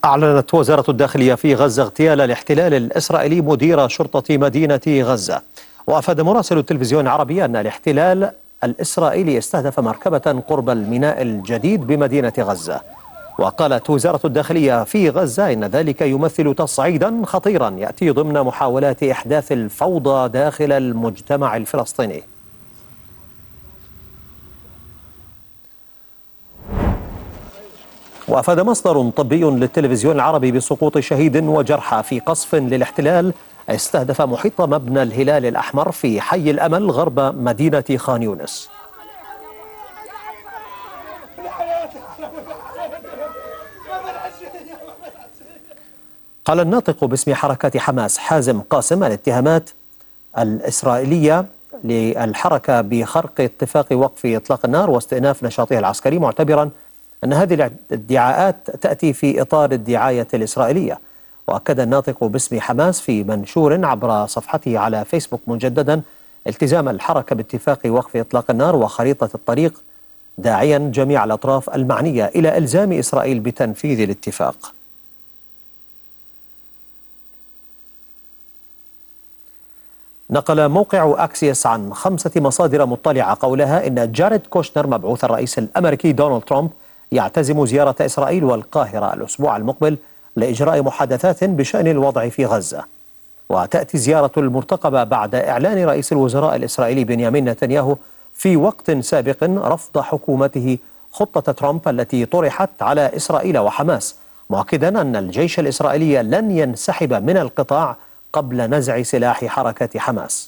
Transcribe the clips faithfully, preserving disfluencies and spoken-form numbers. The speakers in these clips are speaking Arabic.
أعلنت وزارة الداخلية في غزة اغتيال الاحتلال الإسرائيلي مدير شرطة مدينة غزة. وأفاد مراسل التلفزيون العربي أن الاحتلال الإسرائيلي استهدف مركبة قرب الميناء الجديد بمدينة غزة. وقالت وزارة الداخلية في غزة إن ذلك يمثل تصعيدا خطيرا يأتي ضمن محاولات إحداث الفوضى داخل المجتمع الفلسطيني. وأفاد مصدر طبي للتلفزيون العربي بسقوط شهيد وجرحى في قصف للاحتلال استهدف محيط مبنى الهلال الأحمر في حي الأمل غرب مدينة خان يونس. قال الناطق باسم حركة حماس حازم قاسم الاتهامات الإسرائيلية للحركة بخرق اتفاق وقف إطلاق النار واستئناف نشاطها العسكري، معتبرا أن هذه الادعاءات تأتي في إطار الدعاية الإسرائيلية. وأكد الناطق باسم حماس في منشور عبر صفحته على فيسبوك مجددا التزام الحركة باتفاق وقف إطلاق النار وخريطة الطريق، داعيا جميع الأطراف المعنية إلى إلزام إسرائيل بتنفيذ الاتفاق. نقل موقع أكسيوس عن خمسة مصادر مطلعة قولها إن جاريد كوشنر مبعوث الرئيس الأمريكي دونالد ترامب يعتزم زيارة إسرائيل والقاهرة الأسبوع المقبل لإجراء محادثات بشأن الوضع في غزة. وتأتي الزيارة المرتقبة بعد إعلان رئيس الوزراء الإسرائيلي بنيامين نتنياهو في وقت سابق رفض حكومته خطة ترامب التي طرحت على إسرائيل وحماس، مؤكدا أن الجيش الإسرائيلي لن ينسحب من القطاع قبل نزع سلاح حركة حماس.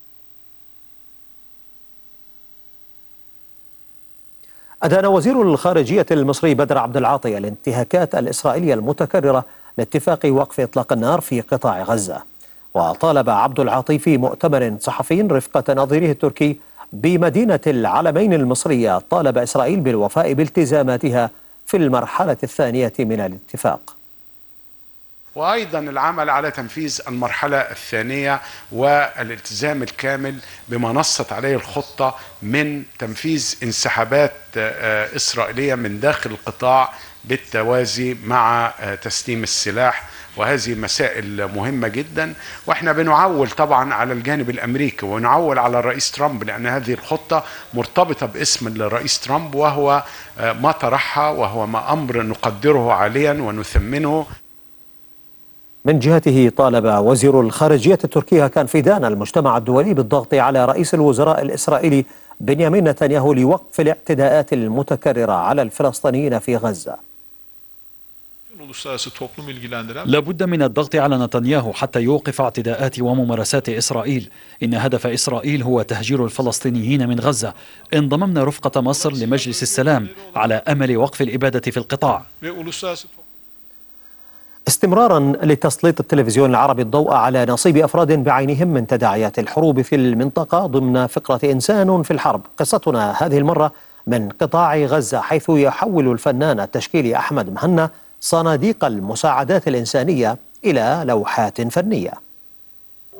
أدان وزير الخارجية المصري بدر عبد العاطي الانتهاكات الإسرائيلية المتكررة لاتفاق وقف إطلاق النار في قطاع غزة. وطالب عبد العاطي في مؤتمر صحفي رفقة نظيره التركي بمدينة العلمين المصرية طالب إسرائيل بالوفاء بالتزاماتها في المرحلة الثانية من الاتفاق، وأيضا العمل على تنفيذ المرحلة الثانية والالتزام الكامل بما نصت عليه الخطة من تنفيذ انسحابات إسرائيلية من داخل القطاع بالتوازي مع تسليم السلاح. وهذه مسائل مهمة جدا، واحنا بنعول طبعا على الجانب الأمريكي ونعول على الرئيس ترامب، لأن هذه الخطة مرتبطة باسم الرئيس ترامب وهو ما طرحها، وهو ما أمر نقدره عاليا ونثمنه. من جهته طالب وزير الخارجية التركي هكان فيدان المجتمع الدولي بالضغط على رئيس الوزراء الإسرائيلي بنيامين نتنياهو لوقف الاعتداءات المتكررة على الفلسطينيين في غزة. لا بد من الضغط على نتنياهو حتى يوقف اعتداءات وممارسات إسرائيل. إن هدف إسرائيل هو تهجير الفلسطينيين من غزة. انضممنا رفقة مصر لمجلس السلام على أمل وقف الإبادة في القطاع. استمرارا لتسليط التلفزيون العربي الضوء على نصيب أفراد بعينهم من تداعيات الحروب في المنطقة ضمن فقرة إنسان في الحرب، قصتنا هذه المرة من قطاع غزة، حيث يحول الفنان التشكيلي أحمد مهنا صناديق المساعدات الإنسانية إلى لوحات فنية.